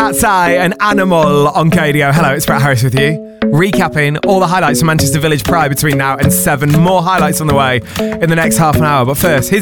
Cat's Eye and Animal on KDO. Hello, it's Brett Harris with you. Recapping all the highlights from Manchester Village Pride between now and 7. More highlights on the way in the next half an hour. But first, here's